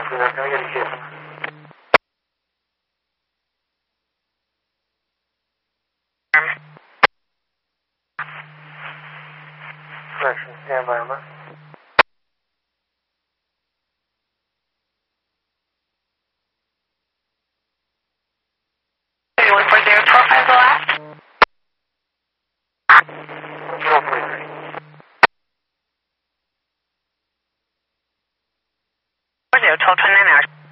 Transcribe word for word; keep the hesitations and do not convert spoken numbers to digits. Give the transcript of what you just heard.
Stand by, Emma. one four zero twelve five the last. twelve forty-three. four zero twelve twenty-nine hours.